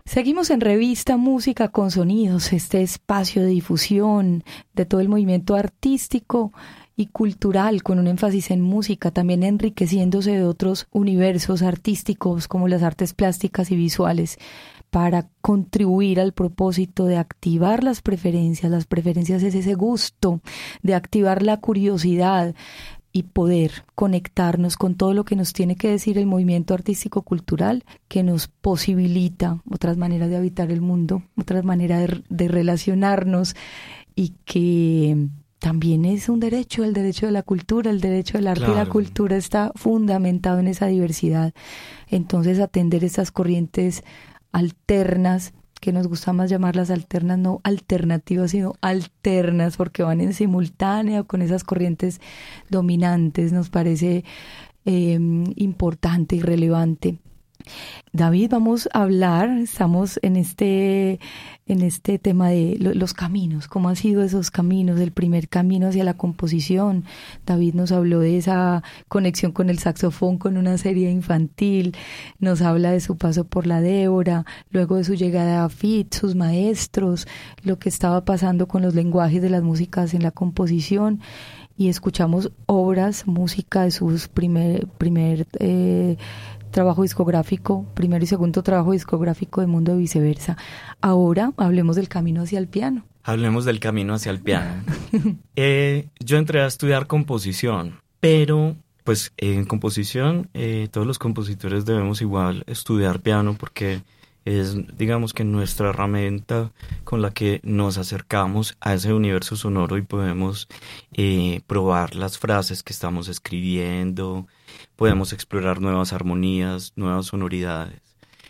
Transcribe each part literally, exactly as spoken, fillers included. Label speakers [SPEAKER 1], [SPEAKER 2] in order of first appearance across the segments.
[SPEAKER 1] Seguimos en Revista Música con Sonidos, este espacio de difusión de todo el movimiento artístico y cultural con un énfasis en música, también enriqueciéndose de otros universos artísticos como las artes plásticas y visuales para contribuir al propósito de activar las preferencias. Las preferencias es ese gusto de activar la curiosidad y poder conectarnos con todo lo que nos tiene que decir el movimiento artístico-cultural, que nos posibilita otras maneras de habitar el mundo, otras maneras de, de relacionarnos, y que también es un derecho, el derecho de la cultura, el derecho del arte. Claro. Y la cultura está fundamentado en esa diversidad. Entonces, atender esas corrientes alternas, que nos gusta más llamarlas alternas, no alternativas, sino alternas, porque van en simultáneo con esas corrientes dominantes, nos parece eh, importante y relevante. David, vamos a hablar, estamos en este, en este tema de lo, los caminos, cómo han sido esos caminos, el primer camino hacia la composición. David nos habló de esa conexión con el saxofón, con una serie infantil, nos habla de su paso por la Débora, luego de su llegada a F I T, sus maestros, lo que estaba pasando con los lenguajes de las músicas en la composición, y escuchamos obras, música de sus primer, primer eh, trabajo discográfico, primero y segundo trabajo discográfico de Mundo de Viceversa. Ahora hablemos del camino hacia el piano.
[SPEAKER 2] Hablemos del camino hacia el piano. eh, yo entré a estudiar composición, pero pues en composición eh, todos los compositores debemos igual estudiar piano, porque es, digamos, que nuestra herramienta con la que nos acercamos a ese universo sonoro y podemos eh, probar las frases que estamos escribiendo, podemos explorar nuevas armonías, nuevas sonoridades.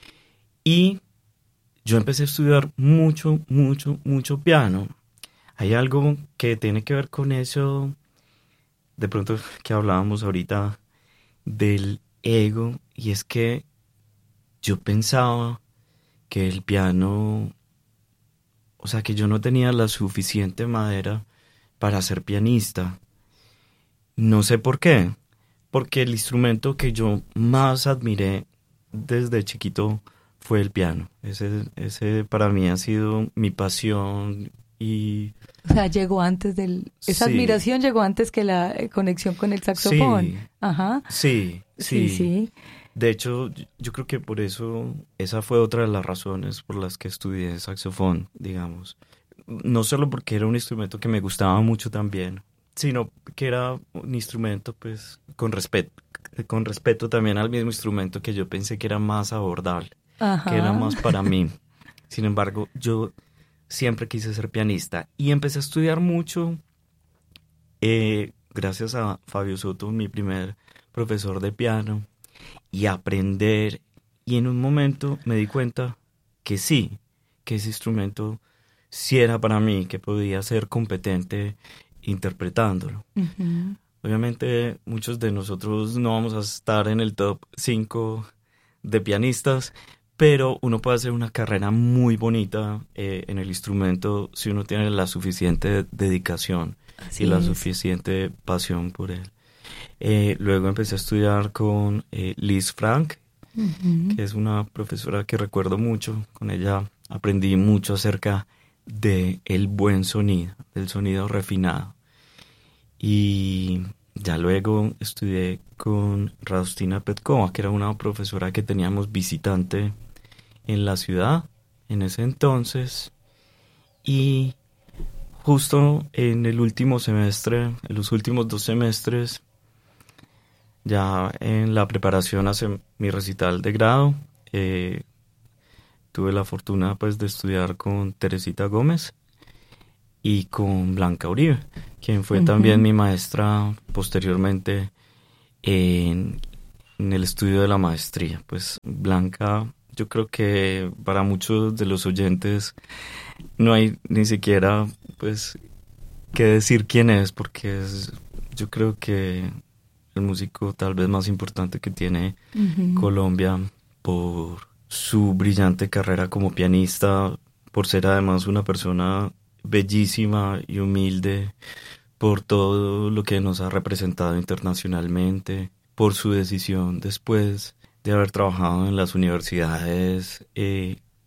[SPEAKER 2] Y yo empecé a estudiar mucho, mucho, mucho piano. Hay algo que tiene que ver con eso, de pronto que hablábamos ahorita del ego, y es que yo pensaba que el piano, o sea, que yo no tenía la suficiente madera para ser pianista. No sé por qué, porque el instrumento que yo más admiré desde chiquito fue el piano. Ese, ese para mí ha sido mi pasión. Y
[SPEAKER 1] o sea, llegó antes del... Esa sí. admiración llegó antes que la conexión con el saxofón.
[SPEAKER 2] Sí,
[SPEAKER 1] Ajá.
[SPEAKER 2] Sí, sí,
[SPEAKER 1] sí, sí.
[SPEAKER 2] De hecho, yo creo que por eso, esa fue otra de las razones por las que estudié saxofón, digamos. No solo porque era un instrumento que me gustaba mucho también, sino que era un instrumento, pues, con respeto, con respeto también al mismo instrumento que yo pensé que era más abordable, Ajá. que era más para mí. Sin embargo, yo siempre quise ser pianista y empecé a estudiar mucho, eh, gracias a Fabio Soto, mi primer profesor de piano, y aprender, y en un momento me di cuenta que sí, que ese instrumento sí era para mí, que podía ser competente interpretándolo. Uh-huh. Obviamente muchos de nosotros no vamos a estar en el top cinco de pianistas, pero uno puede hacer una carrera muy bonita eh, en el instrumento si uno tiene la suficiente dedicación Así y la es. suficiente pasión por él. Eh, luego empecé a estudiar con eh, Liz Frank, uh-huh. que es una profesora que recuerdo mucho. Con ella aprendí mucho acerca de el buen sonido, del sonido refinado. Y ya luego estudié con Radostina Petkova, que era una profesora que teníamos visitante en la ciudad en ese entonces. Y justo en el último semestre, en los últimos dos semestres, ya en la preparación hacia mi recital de grado, eh, tuve la fortuna pues de estudiar con Teresita Gómez y con Blanca Uribe, quien fue uh-huh. también mi maestra posteriormente en, en el estudio de la maestría. Pues Blanca, yo creo que para muchos de los oyentes no hay ni siquiera pues que decir quién es, porque es, yo creo que el músico tal vez más importante que tiene uh-huh. Colombia, por su brillante carrera como pianista, por ser además una persona bellísima y humilde, por todo lo que nos ha representado internacionalmente, por su decisión después de haber trabajado en las universidades eh,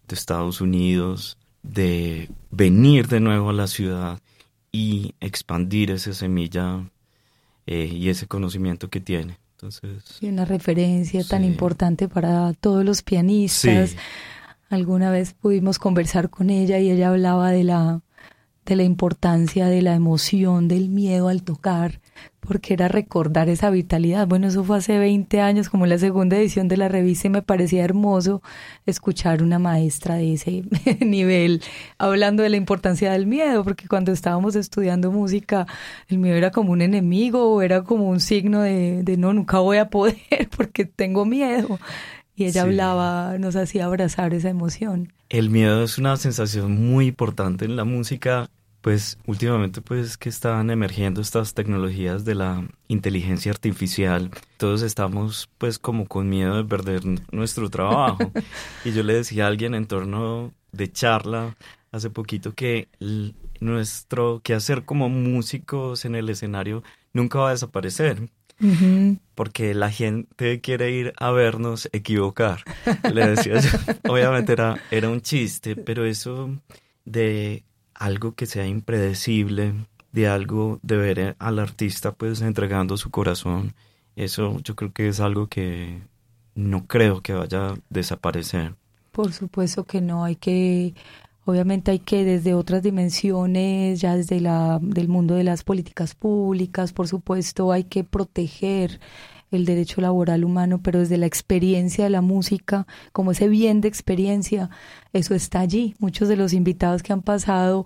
[SPEAKER 2] de Estados Unidos, de venir de nuevo a la ciudad y expandir esa semilla eh, y ese conocimiento que tiene. Entonces,
[SPEAKER 1] y una referencia
[SPEAKER 2] sí.
[SPEAKER 1] tan importante para todos los pianistas.
[SPEAKER 2] Sí.
[SPEAKER 1] Alguna vez pudimos conversar con ella y ella hablaba de la, de la importancia de la emoción, del miedo al tocar, porque era recordar esa vitalidad. Bueno, eso fue hace veinte años, como en la segunda edición de la revista, y me parecía hermoso escuchar una maestra de ese nivel hablando de la importancia del miedo, porque cuando estábamos estudiando música, el miedo era como un enemigo, o era como un signo de, de no, nunca voy a poder porque tengo miedo. Y ella
[SPEAKER 2] Sí.
[SPEAKER 1] hablaba, nos hacía abrazar esa emoción.
[SPEAKER 2] El miedo es una sensación muy importante en la música, pues últimamente pues que están emergiendo estas tecnologías de la inteligencia artificial. Todos estamos pues como con miedo de perder nuestro trabajo. Y yo le decía a alguien en torno de charla hace poquito que el, nuestro quehacer como músicos en el escenario nunca va a desaparecer.
[SPEAKER 1] Uh-huh.
[SPEAKER 2] Porque la gente quiere ir a vernos equivocar. Le decía yo, obviamente era, era un chiste, pero eso de algo que sea impredecible, de algo de ver al artista pues entregando su corazón, eso yo creo que es algo que no creo que vaya a desaparecer.
[SPEAKER 1] Por supuesto que no, hay que... Obviamente hay que desde otras dimensiones, ya desde la del mundo de las políticas públicas, por supuesto, hay que proteger el derecho laboral humano, pero desde la experiencia de la música, como ese bien de experiencia, eso está allí. Muchos de los invitados que han pasado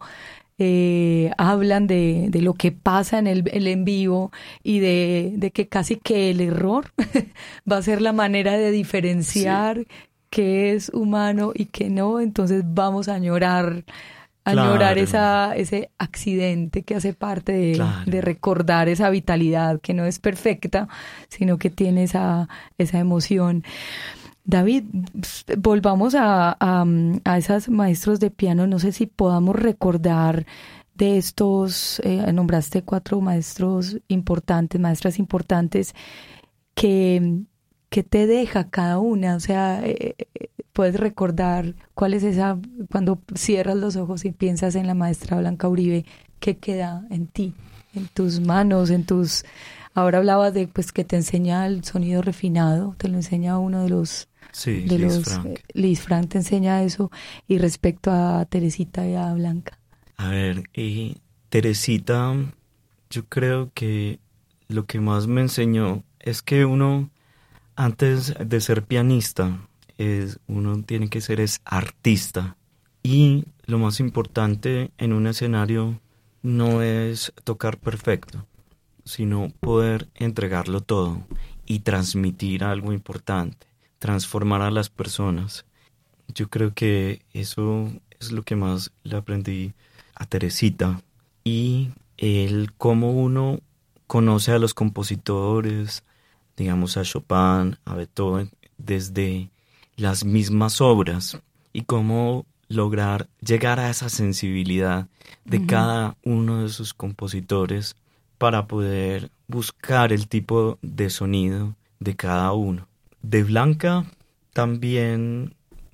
[SPEAKER 1] eh, hablan de, de lo que pasa en el, el en vivo y de, de que casi que el error va a ser la manera de diferenciar sí. qué es humano y qué no. Entonces vamos a añorar, a
[SPEAKER 2] claro.
[SPEAKER 1] añorar esa, ese accidente que hace parte de,
[SPEAKER 2] claro.
[SPEAKER 1] de recordar esa vitalidad que no es perfecta, sino que tiene esa, esa emoción. David, volvamos a, a, a esos maestros de piano. No sé si podamos recordar de estos, eh, nombraste cuatro maestros importantes, maestras importantes, que, que te deja cada una. O sea, eh, puedes recordar cuál es esa, cuando cierras los ojos y piensas en la maestra Blanca Uribe, ¿qué queda en ti, en tus manos, en tus... Ahora hablabas de pues que te enseña el sonido refinado, te lo enseña uno de los...
[SPEAKER 2] Sí,
[SPEAKER 1] de
[SPEAKER 2] Liz
[SPEAKER 1] los,
[SPEAKER 2] Frank.
[SPEAKER 1] Liz Frank te enseña eso. Y respecto a Teresita y a Blanca.
[SPEAKER 2] A ver, y Teresita, yo creo que lo que más me enseñó es que uno, antes de ser pianista, es, uno tiene que ser es artista. Y lo más importante en un escenario no es tocar perfecto, sino poder entregarlo todo y transmitir algo importante, transformar a las personas. Yo creo que eso es lo que más le aprendí a Teresita. Y el cómo uno conoce a los compositores, digamos a Chopin, a Beethoven, desde las mismas obras, y cómo lograr llegar a esa sensibilidad de uh-huh. cada uno de sus compositores para poder buscar el tipo de sonido de cada uno. De Blanca también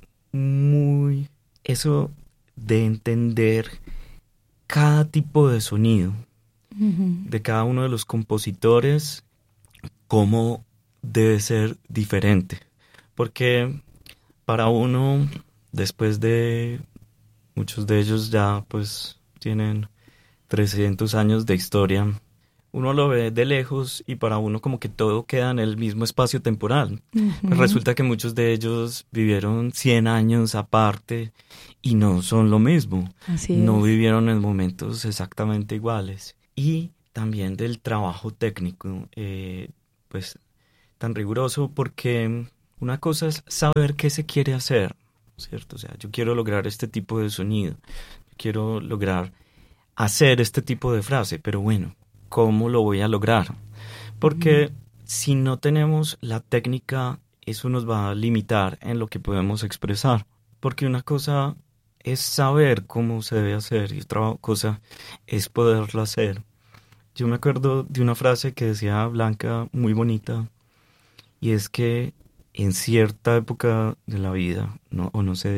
[SPEAKER 2] muy eso de entender cada tipo de sonido uh-huh. de cada uno de los compositores, cómo debe ser diferente, porque para uno, después de muchos de ellos ya pues tienen trescientos años de historia, uno lo ve de lejos y para uno como que todo queda en el mismo espacio temporal. Uh-huh. Pues resulta que muchos de ellos vivieron cien años aparte y no son lo mismo.
[SPEAKER 1] Así
[SPEAKER 2] no
[SPEAKER 1] es.
[SPEAKER 2] Vivieron en momentos exactamente iguales. Y también del trabajo técnico, eh, pues tan riguroso, porque una cosa es saber qué se quiere hacer, ¿cierto? O sea, yo quiero lograr este tipo de sonido, yo quiero lograr hacer este tipo de frase, pero bueno, ¿cómo lo voy a lograr? Porque uh-huh. si no tenemos la técnica, eso nos va a limitar en lo que podemos expresar. Porque una cosa es saber cómo se debe hacer y otra cosa es poderlo hacer. Yo me acuerdo de una frase que decía Blanca muy bonita, y es que en cierta época de la vida, no, o no sé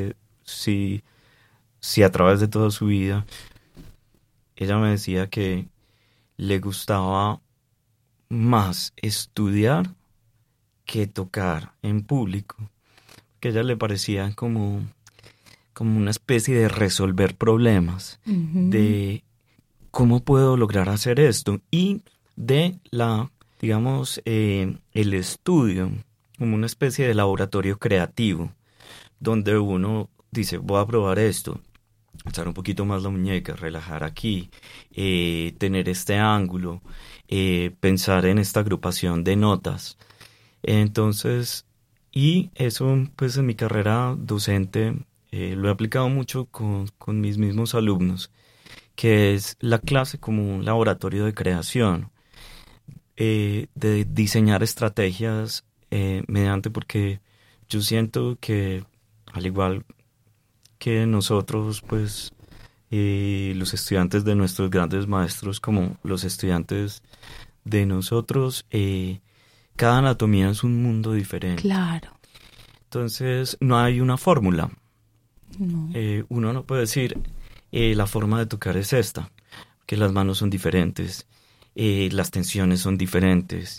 [SPEAKER 2] si, si a través de toda su vida ella me decía que le gustaba más estudiar que tocar en público, que a ella le parecía como, como una especie de resolver problemas, uh-huh. de cómo puedo lograr hacer esto, y de la, digamos, eh, el estudio, como una especie de laboratorio creativo, donde uno dice, voy a probar esto, echar un poquito más la muñeca, relajar aquí, eh, tener este ángulo, eh, pensar en esta agrupación de notas. Entonces, y eso pues en mi carrera docente eh, lo he aplicado mucho con, con mis mismos alumnos, que es la clase como un laboratorio de creación, eh, de diseñar estrategias eh, mediante, porque yo siento que al igual que nosotros, pues, eh, los estudiantes de nuestros grandes maestros, como los estudiantes de nosotros, eh, cada anatomía es un mundo diferente.
[SPEAKER 1] Claro.
[SPEAKER 2] Entonces, no hay una fórmula.
[SPEAKER 1] No.
[SPEAKER 2] Eh, uno no puede decir, eh, la forma de tocar es esta, que las manos son diferentes, eh, las tensiones son diferentes,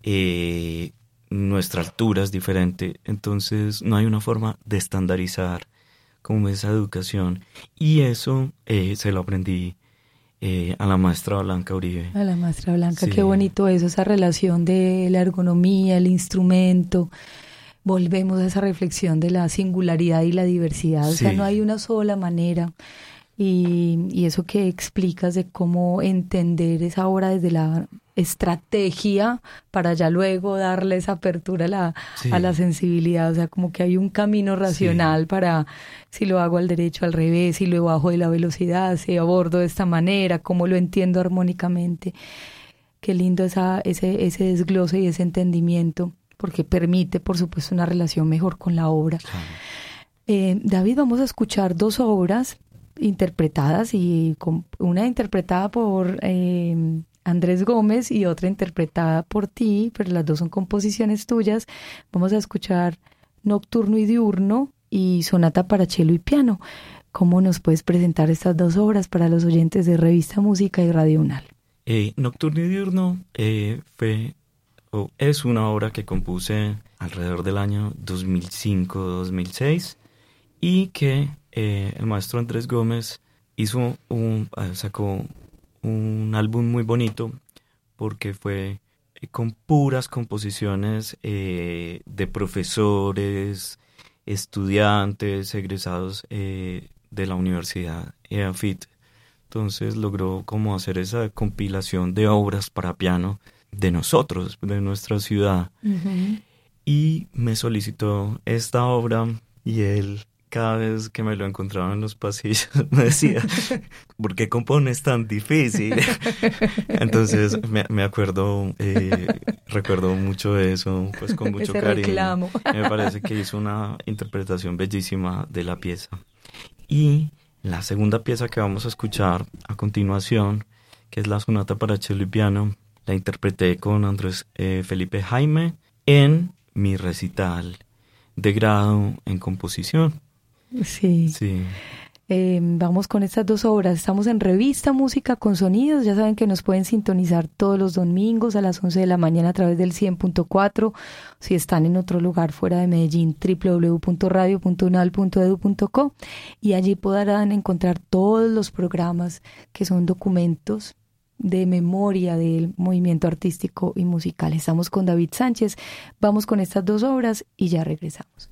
[SPEAKER 2] eh, nuestra altura es diferente. Entonces, no hay una forma de estandarizar como esa educación, y eso eh, se lo aprendí eh, a la maestra Blanca Uribe.
[SPEAKER 1] A la maestra Blanca,
[SPEAKER 2] sí.
[SPEAKER 1] Qué bonito eso, esa relación de la ergonomía, el instrumento. Volvemos a esa reflexión de la singularidad y la diversidad, o
[SPEAKER 2] sí.
[SPEAKER 1] sea, no hay una sola manera, y, y eso que explicas de cómo entender esa obra desde la estrategia para ya luego darle esa apertura a la,
[SPEAKER 2] sí.
[SPEAKER 1] a la sensibilidad, o sea, como que hay un camino racional sí. para si lo hago al derecho, al revés, si lo bajo de la velocidad, si abordo de esta manera, cómo lo entiendo armónicamente. Qué lindo esa, ese, ese desglose y ese entendimiento, porque permite, por supuesto, una relación mejor con la obra. Claro. Eh, David, vamos a escuchar dos obras interpretadas, y con, una interpretada por eh, Andrés Gómez y otra interpretada por ti, pero las dos son composiciones tuyas. Vamos a escuchar Nocturno y Diurno y Sonata para cello y piano. ¿Cómo nos puedes presentar estas dos obras para los oyentes de Revista Música y Radio UNAL?
[SPEAKER 2] Eh, Nocturno y Diurno eh, fue, oh, es una obra que compuse alrededor del año dos mil cinco dos mil seis, y que eh, el maestro Andrés Gómez hizo un, sacó un álbum muy bonito, porque fue eh, con puras composiciones eh, de profesores, estudiantes, egresados eh, de la Universidad E A F I T. Entonces logró como hacer esa compilación de obras para piano de nosotros, de nuestra ciudad. Uh-huh. Y me solicitó esta obra, y él, cada vez que me lo encontraba en los pasillos, me decía, ¿por qué compones tan difícil? Entonces me, me acuerdo, eh, recuerdo mucho eso, pues con mucho
[SPEAKER 1] Ese
[SPEAKER 2] cariño.
[SPEAKER 1] Reclamo.
[SPEAKER 2] Me parece que hizo una interpretación bellísima de la pieza. Y la segunda pieza que vamos a escuchar a continuación, que es la Sonata para cello y piano, la interpreté con Andrés eh, Felipe Jaime en mi recital de grado en composición.
[SPEAKER 1] Sí.
[SPEAKER 2] Sí.
[SPEAKER 1] Eh, vamos con estas dos obras. Estamos en Revista Música con Sonidos. Ya saben que nos pueden sintonizar todos los domingos a las once de la mañana a través del cien punto cuatro. Si están en otro lugar fuera de Medellín, doble u doble u doble u punto radio punto unal punto edu punto co, y allí podrán encontrar todos los programas que son documentos de memoria del movimiento artístico y musical. Estamos con David Sánchez. Vamos con estas dos obras y ya regresamos.